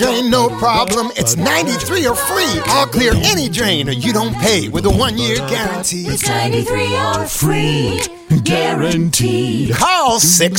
Drain no problem, it's 93 or free. I'll clear any drain or you don't pay with a 1-year guarantee. It's 93 or free, guaranteed. Call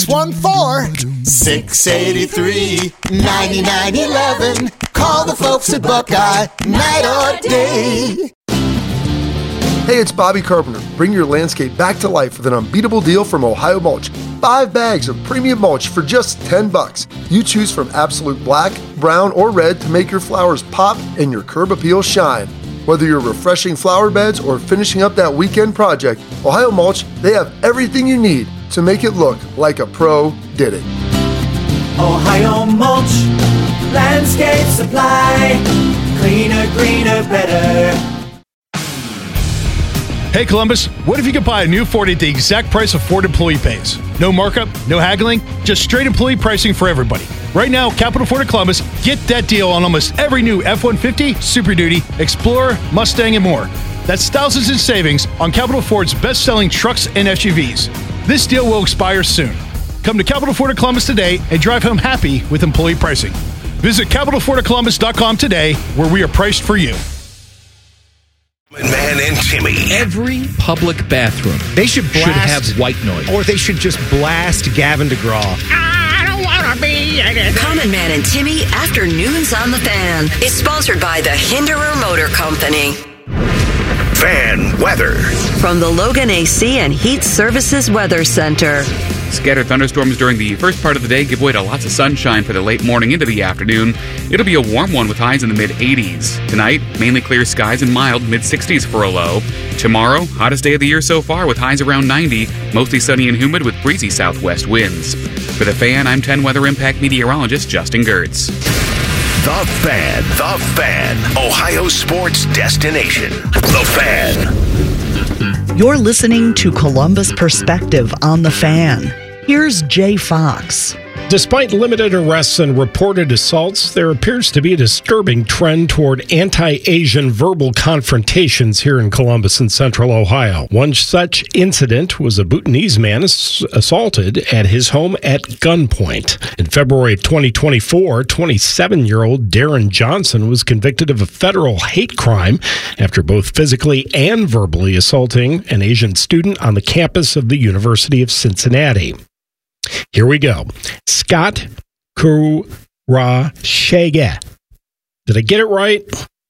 614-683-9911. Call the folks at Buckeye, night or day. Hey, it's Bobby Carpenter. Bring your landscape back to life with an unbeatable deal from Ohio Mulch. 5 bags of premium mulch for just $10. You choose from absolute black, brown, or red to make your flowers pop and your curb appeal shine. Whether you're refreshing flower beds or finishing up that weekend project, Ohio Mulch, they have everything you need to make it look like a pro did it. Ohio Mulch, landscape supply, cleaner, greener, better. Hey Columbus, what if you could buy a new Ford at the exact price a Ford employee pays? No markup, no haggling, just straight employee pricing for everybody. Right now, Capital Ford of Columbus, get that deal on almost every new F-150, Super Duty, Explorer, Mustang, and more. That's thousands in savings on Capital Ford's best-selling trucks and SUVs. This deal will expire soon. Come to Capital Ford of Columbus today and drive home happy with employee pricing. Visit CapitalFordofColumbus.com today, where we are priced for you. Man and Timmy. Every public bathroom should have white noise. Or they should just blast Gavin DeGraw. I don't want to be anything. Common Man and Timmy Afternoons on the Fan is sponsored by the Hinderer Motor Company. Fan weather. From the Logan AC and Heat Services Weather Center. Scattered thunderstorms during the first part of the day give way to lots of sunshine for the late morning into the afternoon. It'll be a warm one with highs in the mid-80s. Tonight, mainly clear skies and mild mid-60s for a low. Tomorrow, hottest day of the year so far with highs around 90, mostly sunny and humid with breezy southwest winds. For The Fan, I'm 10 Weather Impact meteorologist Justin Gertz. The Fan, Ohio sports destination. The Fan. You're listening to Columbus Perspective on The Fan. Here's Jay Fox. Despite limited arrests and reported assaults, there appears to be a disturbing trend toward anti-Asian verbal confrontations here in Columbus and Central Ohio. One such incident was a Bhutanese man assaulted at his home at gunpoint. In February of 2024, 27-year-old Darren Johnson was convicted of a federal hate crime after both physically and verbally assaulting an Asian student on the campus of the University of Cincinnati. Here we go. Scott Kurashige. Did I get it right?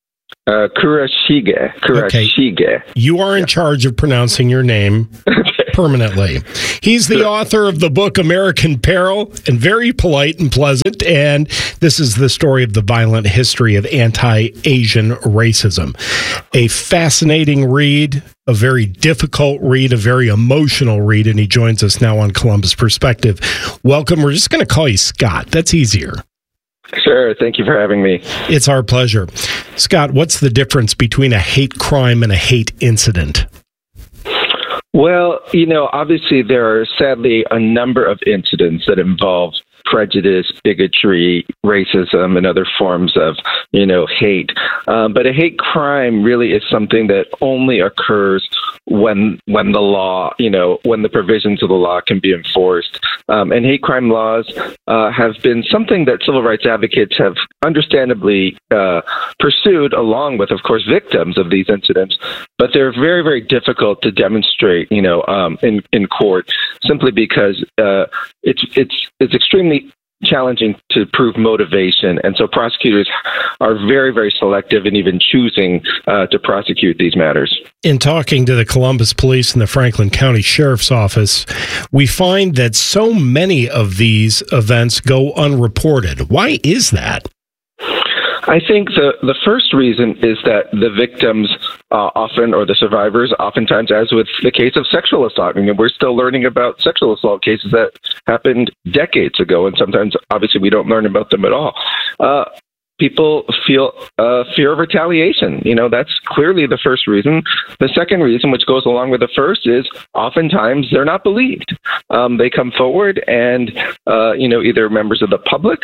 Kurashige. Okay. You are in charge of pronouncing your name permanently. He's the author of the book American Peril, and very polite and pleasant, and this is the story of the violent history of anti-Asian racism. A fascinating read, a very difficult read, a very emotional read, and he joins us now on Columbus Perspective. Welcome. We're just going to call you Scott. That's easier. Sure. Thank you for having me. It's our pleasure. Scott, what's the difference between a hate crime and a hate incident? Well, obviously there are sadly a number of incidents that involve prejudice, bigotry, racism, and other forms of, hate. But a hate crime really is something that only occurs when the law, when the provisions of the law can be enforced. And hate crime laws have been something that civil rights advocates have understandably pursued, along with, of course, victims of these incidents. But they're very, very difficult to demonstrate, in court, simply because it's extremely challenging to prove motivation. And so prosecutors are very, very selective in even choosing to prosecute these matters. In talking to the Columbus Police and the Franklin County Sheriff's Office, we find that so many of these events go unreported. Why is that? I think the first reason is that the victims often, or the survivors, oftentimes, as with the case of sexual assault, we're still learning about sexual assault cases that happened decades ago, and sometimes, obviously, we don't learn about them at all. People feel fear of retaliation. That's clearly the first reason. The second reason, which goes along with the first, is oftentimes they're not believed. They come forward and, either members of the public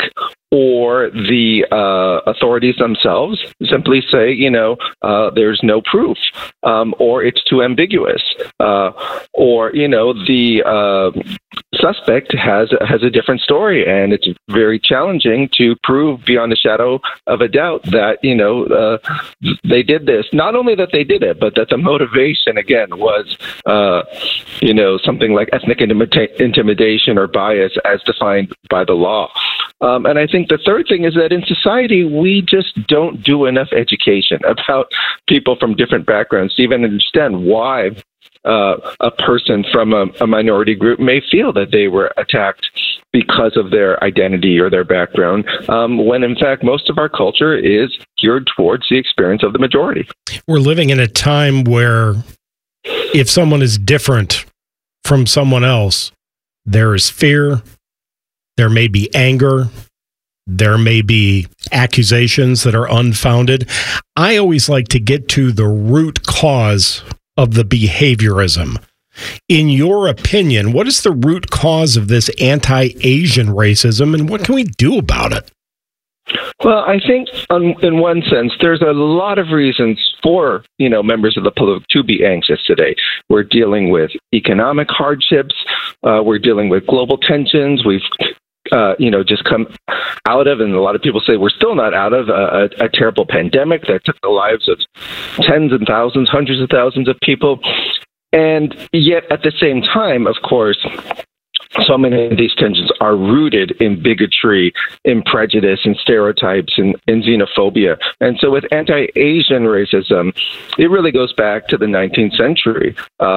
or the authorities themselves simply say, there's no proof, or it's too ambiguous, or the suspect has a different story, and it's very challenging to prove beyond a shadow of a doubt that they did this. Not only that they did it, but that the motivation again was something like ethnic intimidation or bias as defined by the law. And I think the third thing is that in society, we just don't do enough education about people from different backgrounds to even understand why a person from a minority group may feel that they were attacked because of their identity or their background, when in fact most of our culture is geared towards the experience of the majority. We're living in a time where if someone is different from someone else, there is fear, there may be anger, there may be accusations that are unfounded. I always like to get to the root cause of the behaviorism. In your opinion, what is the root cause of this anti-Asian racism, and what can we do about it? Well, I think in one sense, there's a lot of reasons for, members of the public to be anxious today. We're dealing with economic hardships. We're dealing with global tensions. We've just come out of, and a lot of people say we're still not out of, a terrible pandemic that took the lives of tens and thousands, hundreds of thousands of people. And yet, at the same time, of course, so many of these tensions are rooted in bigotry, in prejudice, in stereotypes, in xenophobia. And so with anti-Asian racism, it really goes back to the 19th century.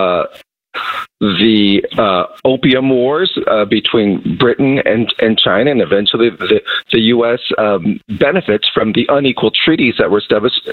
The opium wars between Britain and China, and eventually the U.S. Benefits from the unequal treaties that were established,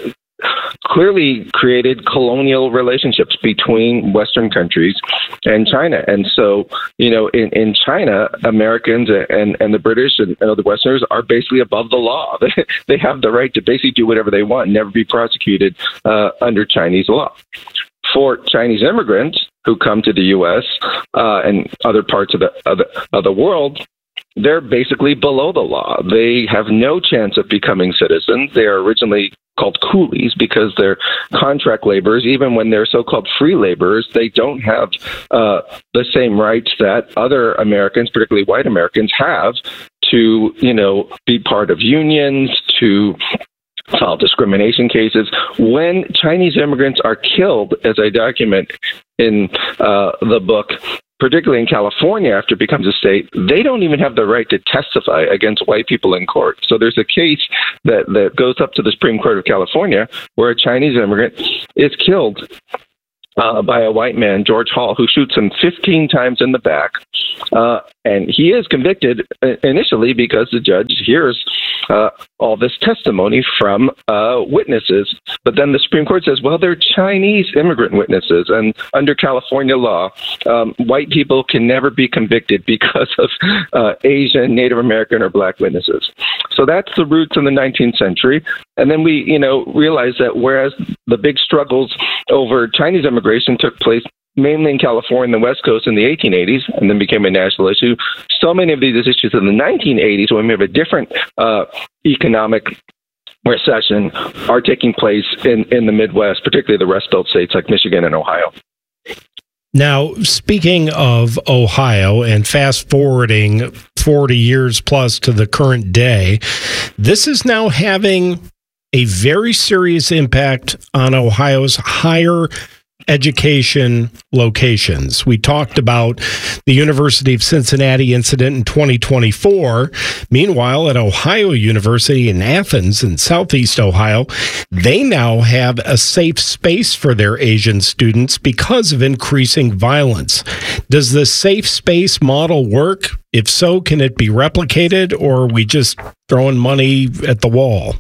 clearly created colonial relationships between Western countries and China. And so, in China, Americans and the British and other Westerners are basically above the law. They have the right to basically do whatever they want, never be prosecuted under Chinese law. For Chinese immigrants who come to the U.S. And other parts of the world, they're basically below the law. They have no chance of becoming citizens. They are originally called coolies because they're contract laborers. Even when they're so-called free laborers, they don't have the same rights that other Americans, particularly white Americans, have to, be part of unions, to file discrimination cases. When Chinese immigrants are killed, as I document in the book, particularly in California after it becomes a state, they don't even have the right to testify against white people in court. So there's a case that goes up to the Supreme Court of California where a Chinese immigrant is killed by a white man, George Hall, who shoots him 15 times in the back. And he is convicted initially because the judge hears all this testimony from witnesses. But then the Supreme Court says, well, they're Chinese immigrant witnesses. And under California law, white people can never be convicted because of Asian, Native American, or black witnesses. So that's the roots in the 19th century. And then we, realize that whereas the big struggles over Chinese immigration took place mainly in California and the West Coast in the 1880s, and then became a national issue, so many of these issues in the 1980s, when we have a different economic recession, are taking place in the Midwest, particularly the Rust Belt states like Michigan and Ohio. Now, speaking of Ohio and fast forwarding 40 years plus to the current day, this is now having a very serious impact on Ohio's higher education locations. We talked about the University of Cincinnati incident in 2024. Meanwhile, at Ohio University in Athens in Southeast Ohio, they now have a safe space for their Asian students because of increasing violence. Does the safe space model work? If so, can it be replicated, or are we just throwing money at the wall?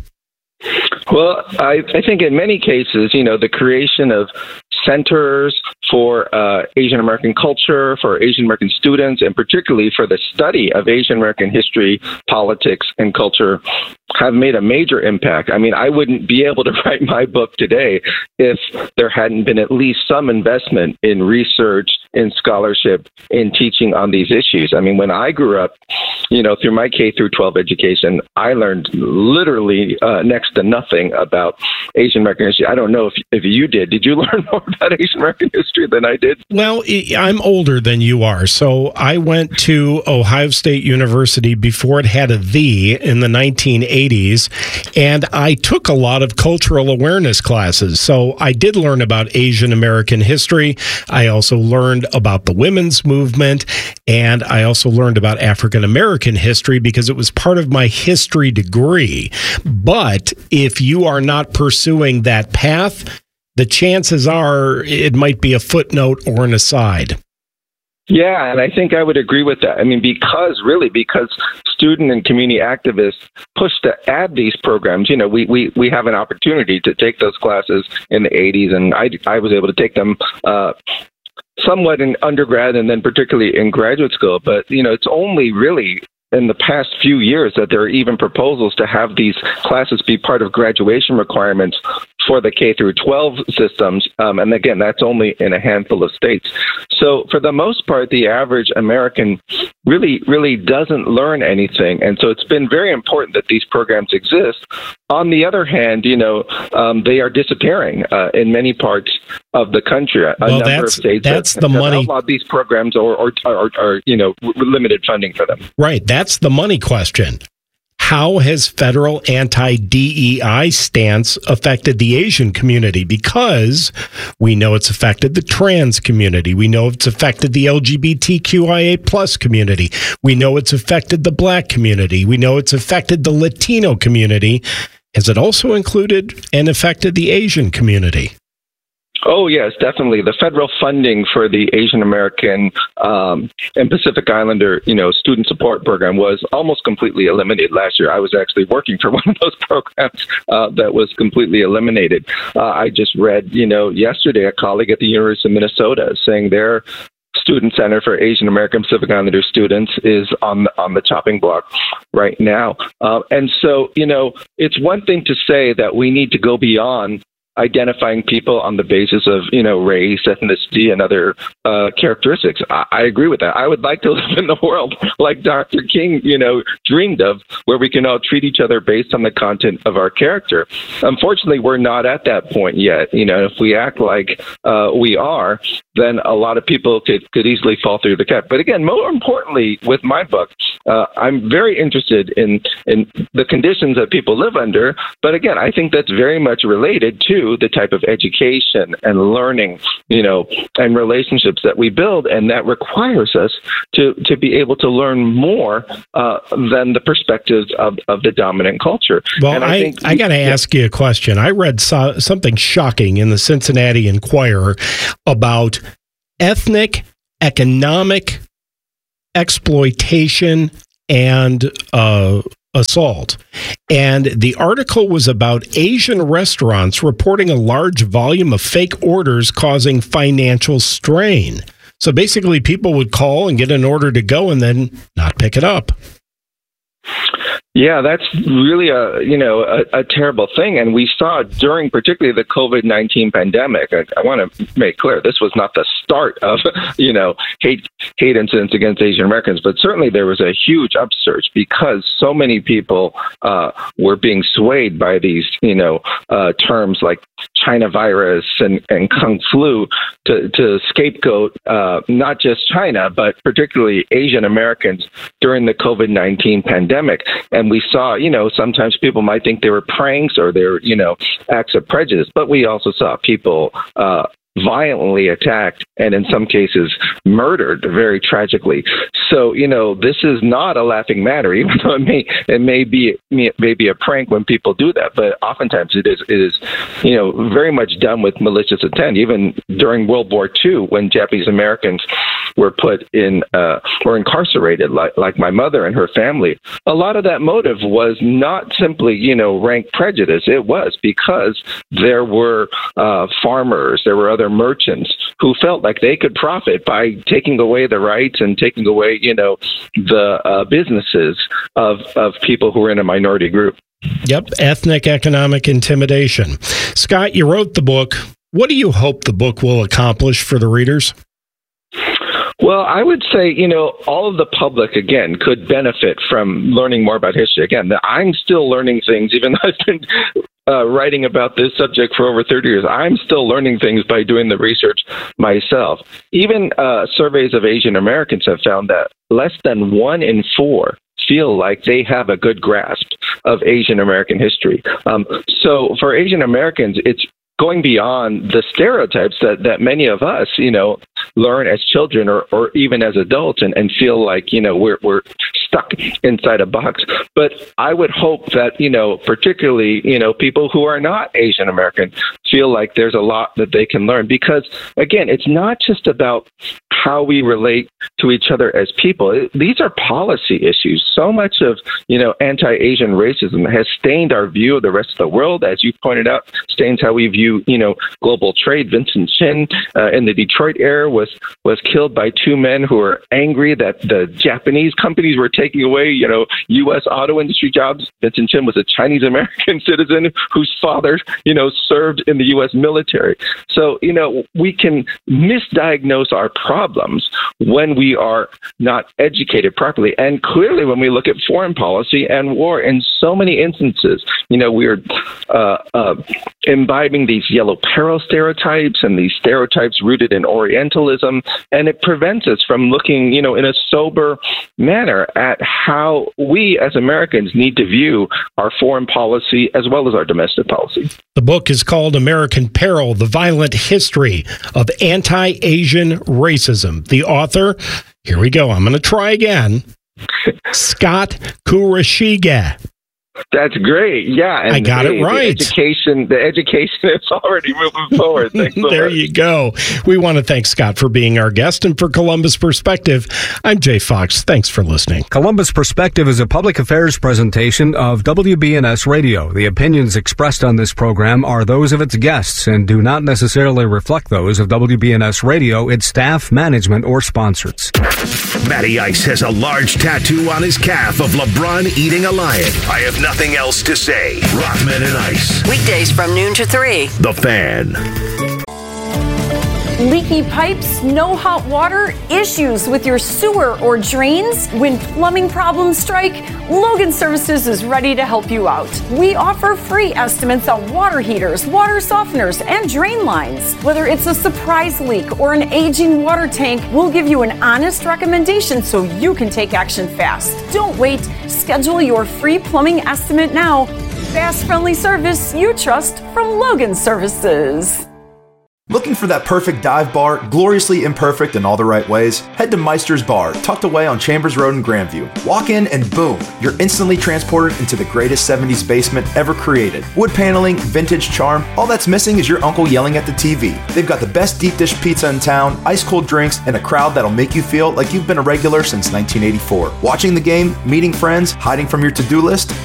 Well, I think in many cases, the creation of centers for Asian American culture, for Asian American students, and particularly for the study of Asian American history, politics, and culture have made a major impact. I mean, I wouldn't be able to write my book today if there hadn't been at least some investment in research, in scholarship, in teaching on these issues. I mean, when I grew up, through my K through 12 education, I learned literally next to nothing about Asian American history. I don't know if you did. Did you learn more about Asian American history than I did? Well, I'm older than you are. So I went to Ohio State University before it had a "the" in the 1980s, and I took a lot of cultural awareness classes. So I did learn about Asian American history. I also learned about the women's movement, and I also learned about African American history because it was part of my history degree. But if you are not pursuing that path, the chances are it might be a footnote or an aside. Yeah, and I think I would agree with that. I mean, because student and community activists push to add these programs. We have an opportunity to take those classes in the 80s, and I was able to take them somewhat in undergrad and then particularly in graduate school. But, it's only really in the past few years that there are even proposals to have these classes be part of graduation requirements for the K through 12 systems. And again, that's only in a handful of states. So for the most part, the average American really doesn't learn anything. And so it's been very important that these programs exist. On the other hand, they are disappearing in many parts of the country. A number of states have outlawed these programs or limited funding for them. Right. That's the money question. How has federal anti-DEI stance affected the Asian community? Because we know it's affected the trans community. We know it's affected the LGBTQIA plus community. We know it's affected the Black community. We know it's affected the Latino community. Has it also included and affected the Asian community? Oh, yes, definitely. The federal funding for the Asian American and Pacific Islander, student support program was almost completely eliminated last year. I was actually working for one of those programs that was completely eliminated. I just read, yesterday, a colleague at the University of Minnesota saying their Student Center for Asian American Pacific Islander students is on the chopping block right now. And so, it's one thing to say that we need to go beyond identifying people on the basis of, race, ethnicity, and other characteristics. I agree with that. I would like to live in the world like Dr. King, dreamed of, where we can all treat each other based on the content of our character. Unfortunately, we're not at that point yet. If we act like we are, then a lot of people could easily fall through the gap. But again, more importantly, with my book, I'm very interested in the conditions that people live under. But again, I think that's very much related to the type of education and learning, and relationships that we build. And that requires us to be able to learn more than the perspectives of the dominant culture. Well, and I got to ask you a question. I read something shocking in the Cincinnati Enquirer about ethnic, economic exploitation and assault. And the article was about Asian restaurants reporting a large volume of fake orders causing financial strain. So basically, people would call and get an order to go and then not pick it up. Yeah, that's really a terrible thing. And we saw during particularly the COVID-19 pandemic, I want to make clear, this was not the start of, hate incidents against Asian Americans, but certainly there was a huge upsurge because so many people were being swayed by these, terms like China virus and Kung flu to scapegoat not just China, but particularly Asian Americans during the COVID-19 pandemic. And we saw, sometimes people might think they were pranks or they're, acts of prejudice, but we also saw people violently attacked and in some cases murdered very tragically. So, this is not a laughing matter, even though it may be a prank when people do that, but oftentimes it is very much done with malicious intent. Even during World War II, when Japanese Americans were were incarcerated, like my mother and her family, a lot of that motive was not simply, rank prejudice. It was because there were farmers, there were other merchants who felt like they could profit by taking away the rights and taking away, the businesses of people who were in a minority group. Yep, ethnic economic intimidation. Scott, you wrote the book. What do you hope the book will accomplish for the readers? Well, I would say, all of the public, again, could benefit from learning more about history. Again, I'm still learning things, even though I've been writing about this subject for over 30 years. I'm still learning things by doing the research myself. Even surveys of Asian Americans have found that less than 1 in 4 feel like they have a good grasp of Asian American history. So for Asian Americans, it's going beyond the stereotypes that many of us, learn as children or even as adults and feel like, we're stuck inside a box. But I would hope that, particularly, people who are not Asian American feel like there's a lot that they can learn. Because, again, it's not just about how we relate to each other as people. These are policy issues. So much of, anti-Asian racism has stained our view of the rest of the world, as you pointed out, stains how we view, global trade. Vincent Chin in the Detroit era was killed by 2 men who were angry that the Japanese companies were taking away, U.S. auto industry jobs. Vincent Chin was a Chinese-American citizen whose father, served in the U.S. military. So, we can misdiagnose our problems when we are not educated properly. And clearly, when we look at foreign policy and war, in so many instances, we're imbibing these yellow peril stereotypes and these stereotypes rooted in Orientalism, and it prevents us from looking, in a sober manner at how we as Americans need to view our foreign policy as well as our domestic policy. The book is called American Peril, The Violent History of Anti-Asian Racism. The author, here we go, I'm going to try again, Scott Kurashige. That's great. Yeah. And I got it right. The education is already moving forward. Thanks so there much. You go. We want to thank Scott for being our guest, and for Columbus Perspective, I'm Jay Fox. Thanks for listening. Columbus Perspective is a public affairs presentation of WBNS Radio. The opinions expressed on this program are those of its guests and do not necessarily reflect those of WBNS Radio, its staff, management, or sponsors. Matty Ice has a large tattoo on his calf of LeBron eating a lion. I have nothing else to say. Rockman and Ice. Weekdays from noon to 3. The Fan. Leaky pipes, no hot water, issues with your sewer or drains? When plumbing problems strike, Logan Services is ready to help you out. We offer free estimates on water heaters, water softeners, and drain lines. Whether it's a surprise leak or an aging water tank, we'll give you an honest recommendation so you can take action fast. Don't wait. Schedule your free plumbing estimate now. Fast, friendly service you trust from Logan Services. Looking for that perfect dive bar, gloriously imperfect in all the right ways? Head to Meister's Bar, tucked away on Chambers Road in Grandview. Walk in and boom, you're instantly transported into the greatest 70s basement ever created. Wood paneling, vintage charm, all that's missing is your uncle yelling at the TV. They've got the best deep dish pizza in town, ice cold drinks, and a crowd that'll make you feel like you've been a regular since 1984. Watching the game, meeting friends, hiding from your to-do list?